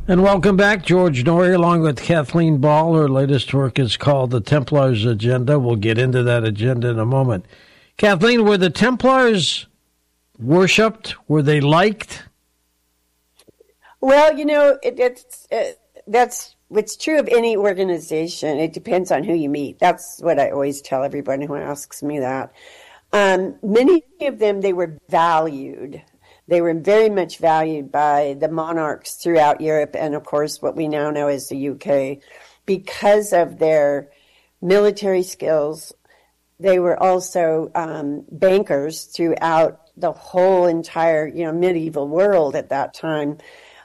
And welcome back. George Noory along with Kathleen Ball. Her latest work is called The Templars Agenda. We'll get into that agenda in a moment. Kathleen, were the Templars worshipped? Were they liked? Well, that's what's true of any organization. It depends on who you meet. That's what I always tell everybody who asks me that. Many of them, they were valued. They were very much valued by the monarchs throughout Europe and, of course, what we now know as the UK. Because of their military skills, they were also bankers throughout the whole entire, medieval world at that time.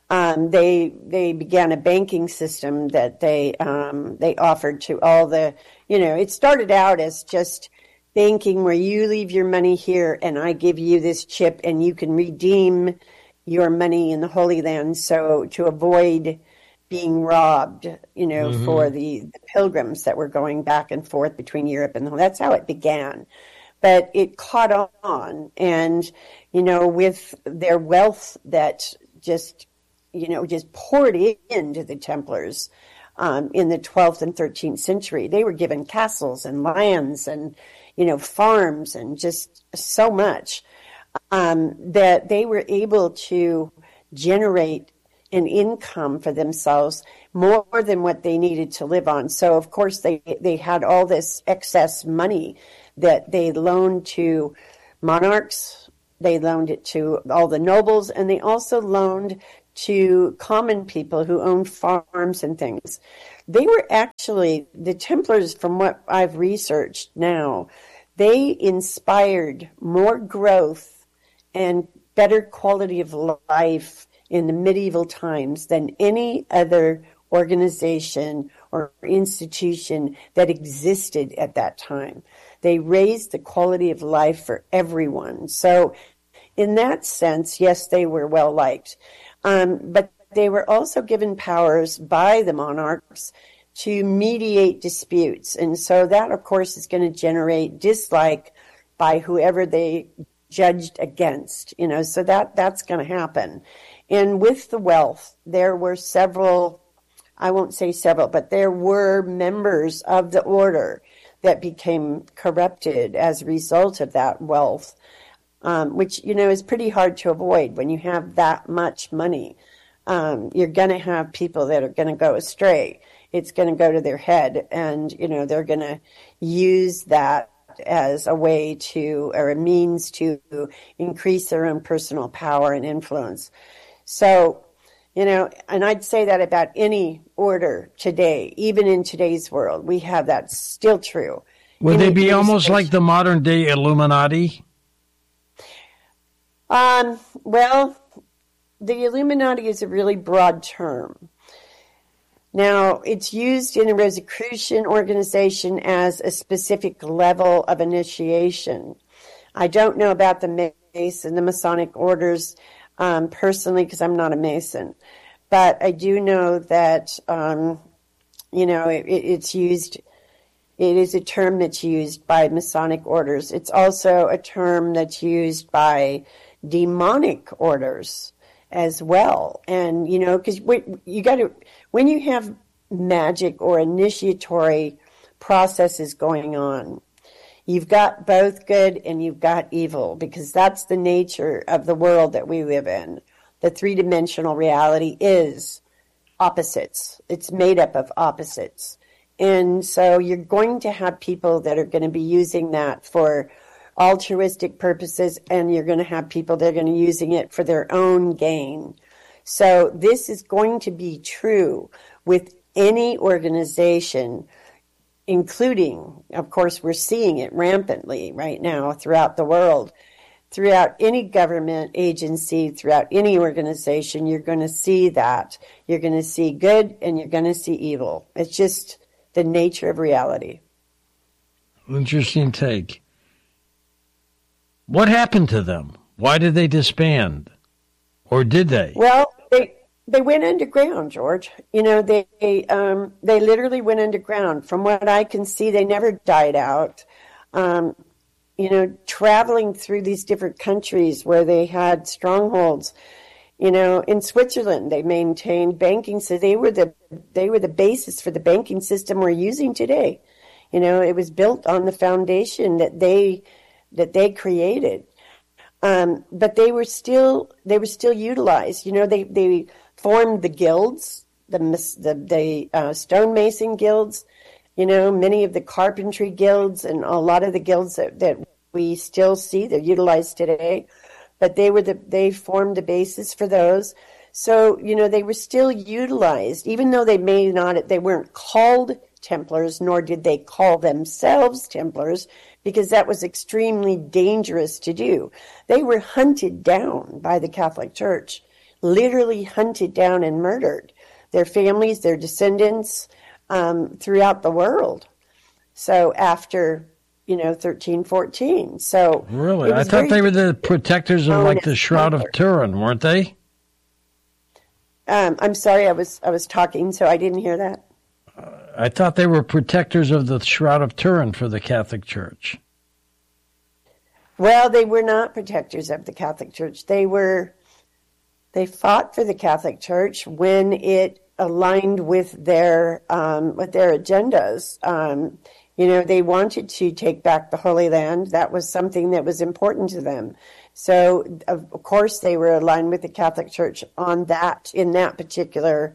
They began a banking system that they offered to all the, it started out as just banking where you leave your money here and I give you this chip and you can redeem your money in the Holy Land. So to avoid being robbed, for the pilgrims that were going back and forth between Europe and that's how it began. But it caught on and, with their wealth that just poured into the Templars in the 12th and 13th century. They were given castles and lands and, farms and just so much that they were able to generate an income for themselves more than what they needed to live on. So, of course, they had all this excess money that they loaned to monarchs. They loaned it to all the nobles, and they also loaned to common people who owned farms and things. They were actually, the Templars, from what I've researched now, they inspired more growth and better quality of life in the medieval times than any other organization or institution that existed at that time. They raised the quality of life for everyone. So in that sense, yes, they were well liked. But they were also given powers by the monarchs to mediate disputes. And so that, of course, is going to generate dislike by whoever they judged against, so that's going to happen. And with the wealth, there were several, I won't say several, but there were members of the order that became corrupted as a result of that wealth, which, is pretty hard to avoid when you have that much money. You're going to have people that are going to go astray. It's going to go to their head and, they're going to use that as a way to, or a means to increase their own personal power and influence. So, and I'd say that about any order today, even in today's world, we have that still true. Would they be almost like the modern day Illuminati? Well, the Illuminati is a really broad term. Now, it's used in a Rosicrucian organization as a specific level of initiation. I don't know about the Mason, the Masonic orders, personally, because I'm not a Mason. But I do know that, it's used, it is a term that's used by Masonic orders. It's also a term that's used by demonic orders as well. And, because when you have magic or initiatory processes going on, you've got both good and you've got evil, because that's the nature of the world that we live in. The three-dimensional reality is opposites. It's made up of opposites. And so you're going to have people that are going to be using that for altruistic purposes, and you're going to have people that are going to be using it for their own gain. So this is going to be true with any organization, including, of course, we're seeing it rampantly right now throughout the world. Throughout any government agency, throughout any organization, you're going to see that. You're going to see good and you're going to see evil. It's just the nature of reality. Interesting take. What happened to them? Why did they disband? Or did they? Well, they went underground, George. They literally went underground. From what I can see, they never died out. Traveling through these different countries where they had strongholds, In Switzerland, they maintained banking, so they were the basis for the banking system we're using today. It was built on the foundation that they created. But they were still utilized. They formed the guilds, the stonemason guilds, many of the carpentry guilds, and a lot of the guilds that we still see, they're utilized today. But they formed the basis for those. So, they were still utilized, even though they weren't called Templars, nor did they call themselves Templars, because that was extremely dangerous to do. They were hunted down by the Catholic Church, literally hunted down and murdered. Their families, their descendants, throughout the world. So after 1314. So really, I thought they were the protectors of like the Shroud of Turin, weren't they? I'm sorry, I was talking, so I didn't hear that. I thought they were protectors of the Shroud of Turin for the Catholic Church. Well, they were not protectors of the Catholic Church. They fought for the Catholic Church when it aligned with their agendas. They wanted to take back the Holy Land. That was something that was important to them. So, of course, they were aligned with the Catholic Church on that, in that particular,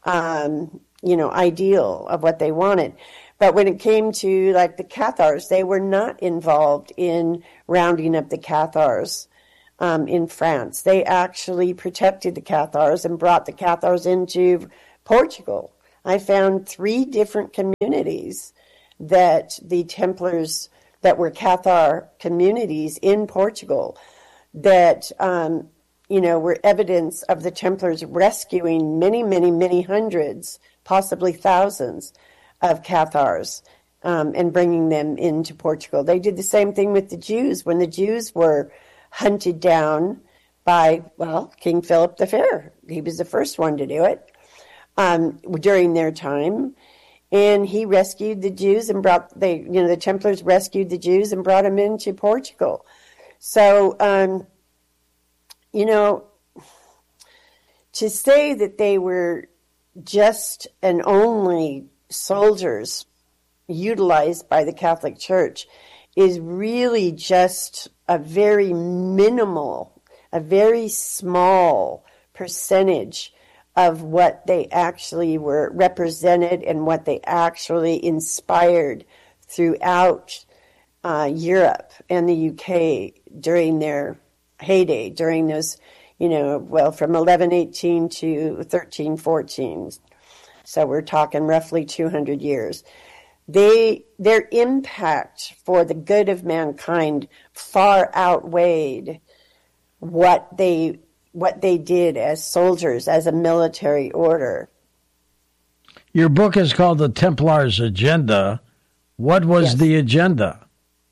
ideal of what they wanted. But when it came to, like, the Cathars, they were not involved in rounding up the Cathars in France. They actually protected the Cathars and brought the Cathars into Portugal. I found 3 different communities that the Templars that were Cathar communities in Portugal that, were evidence of the Templars rescuing many, many, many hundreds, possibly thousands of Cathars and bringing them into Portugal. They did the same thing with the Jews when the Jews were hunted down by, King Philip the Fair. He was the first one to do it during their time. And he rescued the Jews and the Templars rescued the Jews and brought them into Portugal. So, to say that they were just and only soldiers utilized by the Catholic Church is really just a very minimal, a very small percentage of what they actually were represented and what they actually inspired throughout Europe and the UK during their heyday, during those, from 1118 to 1314. So we're talking roughly 200 years. Their impact for the good of mankind far outweighed what they did as soldiers, as a military order. Your book is called The Templars' Agenda. What was the agenda?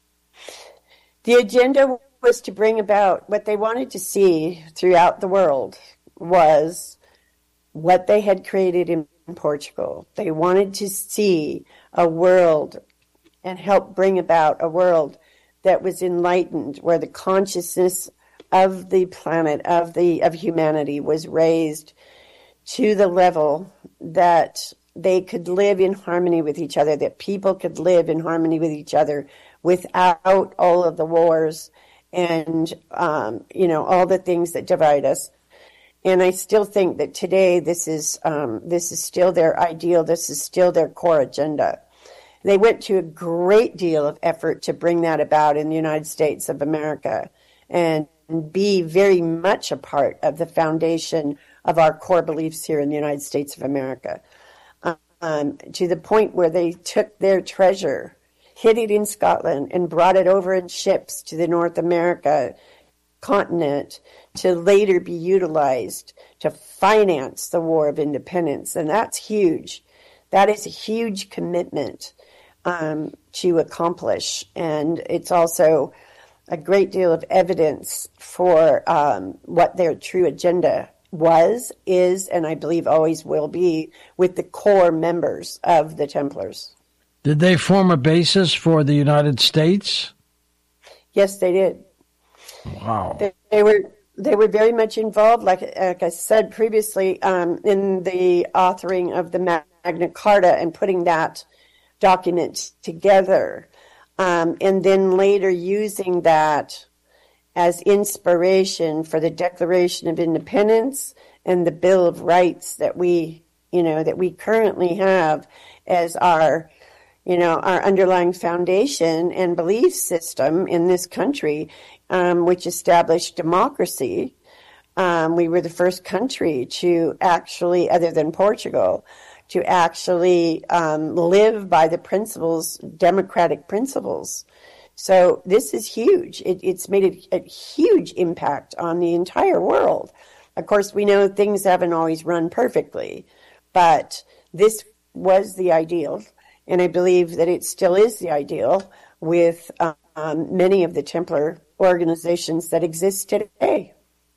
The agenda was to bring about what they wanted to see throughout the world was what they had created in Portugal. They wanted to see a world and help bring about a world that was enlightened, where the consciousness of the planet, of humanity, was raised to the level that they could live in harmony with each other, that people could live in harmony with each other without all of the wars and, all the things that divide us. And I still think that today this is still their ideal. This is still their core agenda. They went to a great deal of effort to bring that about in the United States of America and be very much a part of the foundation of our core beliefs here in the United States of America, to the point where they took their treasure, hid it in Scotland, and brought it over in ships to the North America continent to later be utilized to finance the War of Independence. And that's huge. That is a huge commitment to accomplish. And it's also a great deal of evidence for what their true agenda was, is, and I believe always will be with the core members of the Templars. Did they form a basis for the United States? Yes, they did. Wow. They were very much involved, like I said previously, in the authoring of the Magna Carta and putting that document together, and then later using that as inspiration for the Declaration of Independence and the Bill of Rights that we currently have as our underlying foundation and belief system in this country, which established democracy. We were the first country to actually, other than Portugal, to actually live by the principles, democratic principles. So this is huge. It's made a huge impact on the entire world. Of course, we know things haven't always run perfectly, but this was the ideal, and I believe that it still is the ideal with many of the Templar organizations that exist today.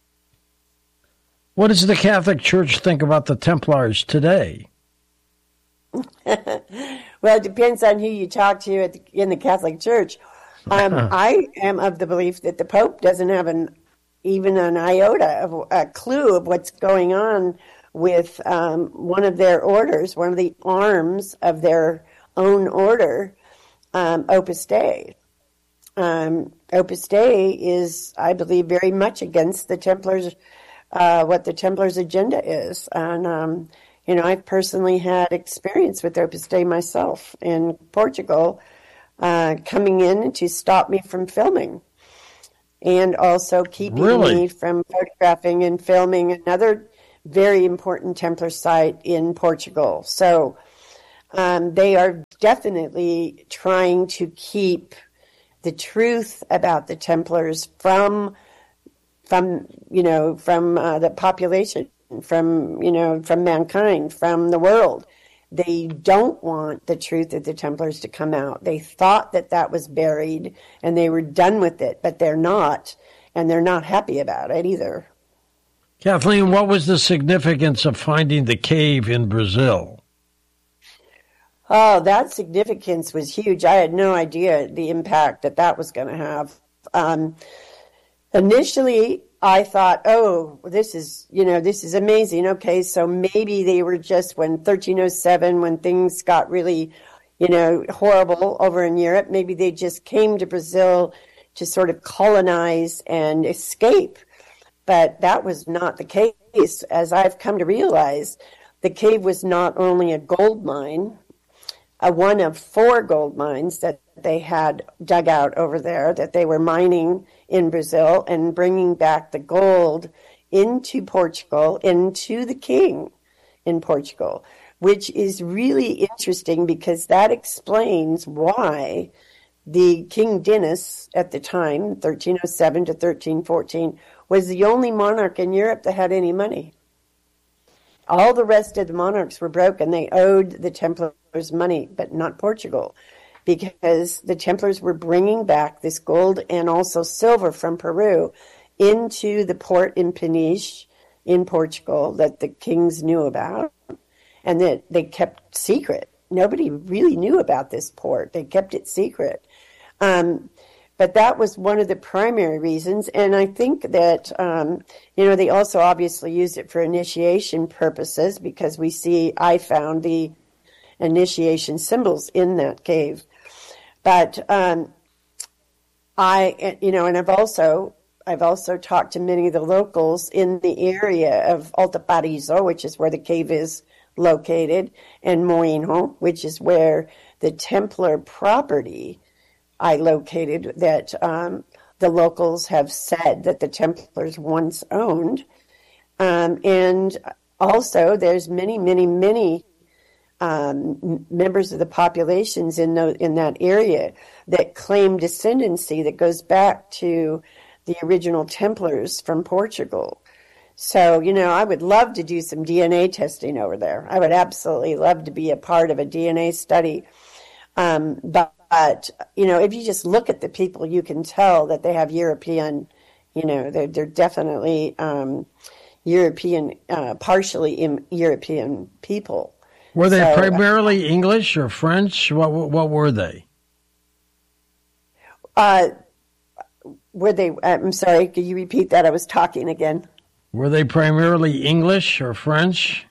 What does the Catholic Church think about the Templars today? Well, it depends on who you talk to in the Catholic Church. I am of the belief that the Pope doesn't have even an iota of a clue of what's going on with one of their orders, one of the arms of their own order, Opus Dei. Opus Dei is, I believe, very much against the Templars, what the Templars' agenda is. And, I've personally had experience with Opus Dei myself in Portugal, coming in to stop me from filming and also keeping me from photographing and filming another very important Templar site in Portugal. So they are definitely trying to keep the truth about the Templars from the population, from mankind, from the world. They don't want the truth of the Templars to come out. They thought that was buried and they were done with it, but they're not, and they're not happy about it either. Kathleen, what was the significance of finding the cave in Brazil? Oh, that significance was huge. I had no idea the impact that was going to have. Initially, I thought, this is amazing. Okay, so maybe they were just when 1307, when things got really, horrible over in Europe, maybe they just came to Brazil to sort of colonize and escape. But that was not the case. As I've come to realize, the cave was not only a gold mine, one of 4 gold mines that they had dug out over there, that they were mining in Brazil and bringing back the gold into Portugal, into the king in Portugal, which is really interesting because that explains why the King Dinis at the time, 1307 to 1314, was the only monarch in Europe that had any money. All the rest of the monarchs were broke and they owed the Templars money, but not Portugal, because the Templars were bringing back this gold and also silver from Peru into the port in Peniche in Portugal that the kings knew about and that they kept secret. Nobody really knew about this port. They kept it secret. But that was one of the primary reasons. And I think that, they also obviously used it for initiation purposes because I found the initiation symbols in that cave. But and I've also talked to many of the locals in the area of Alto Paraíso, which is where the cave is located, and Moinho, which is where the Templar property I located that the locals have said that the Templars once owned. And also there's many, many, many members of the populations in that area that claim descendancy that goes back to the original Templars from Portugal. So, I would love to do some DNA testing over there. I would absolutely love to be a part of a DNA study. But if you just look at the people, you can tell that they have European, they're definitely European, partially European people. Were they primarily English or French? What were they? Were they, I'm sorry, could you repeat that? I was talking again. Were they primarily English or French?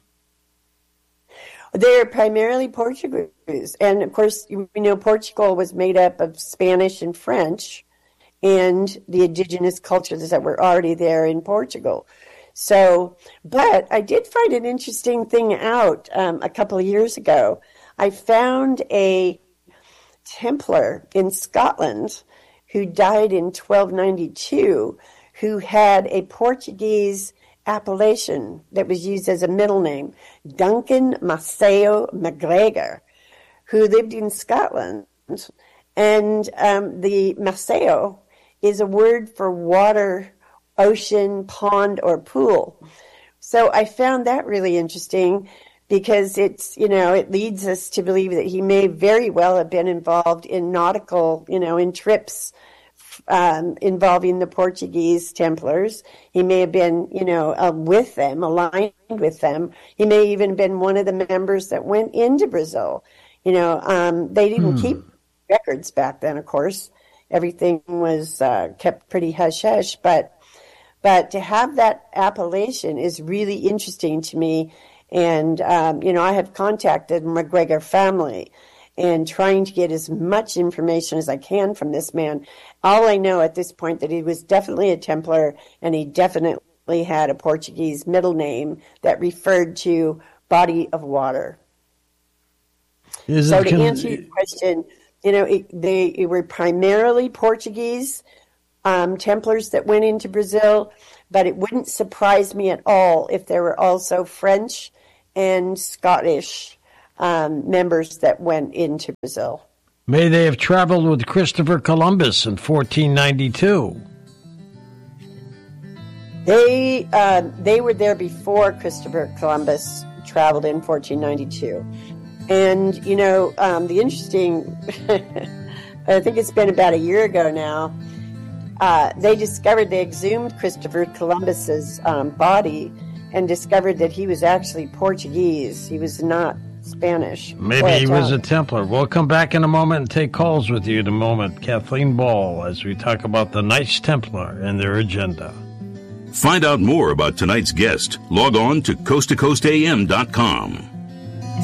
They're primarily Portuguese. And of course, we know Portugal was made up of Spanish and French and the indigenous cultures that were already there in Portugal. So, but I did find an interesting thing out a couple of years ago. I found a Templar in Scotland who died in 1292 who had a Portuguese appellation that was used as a middle name, Duncan Maceo MacGregor, who lived in Scotland. And the Maceo is a word for water, ocean, pond, or pool. So I found that really interesting because it's, it leads us to believe that he may very well have been involved in nautical, in trips involving the Portuguese Templars. He may have been, with them, aligned with them. He may even have been one of the members that went into Brazil. They didn't keep records back then, of course. Everything was kept pretty hush-hush, but to have that appellation is really interesting to me. And, I have contacted the MacGregor family and trying to get as much information as I can from this man. All I know at this point that he was definitely a Templar and he definitely had a Portuguese to referred to body of water. So to answer your question, they were primarily Portuguese Templars that went into Brazil, but it wouldn't surprise me at all if there were also French and Scottish members that went into Brazil. May they have traveled with Christopher Columbus in 1492? They were there before Christopher Columbus traveled in 1492. And, the interesting, I think it's been about a year ago now, they exhumed Christopher Columbus's body and discovered that he was actually Portuguese. He was not Spanish. Maybe he was a Templar. We'll come back in a moment and take calls with you in a moment, Kathleen Ball, as we talk about the Knights Templar and their agenda. Find out more about tonight's guest. Log on to coasttocoastam.com.